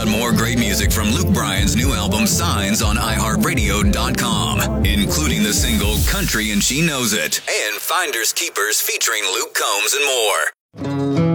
More great music from Luke Bryan's new album Signs on iHeartRadio.com, including the single Country and She Knows It, and Finders Keepers featuring Luke Combs and more.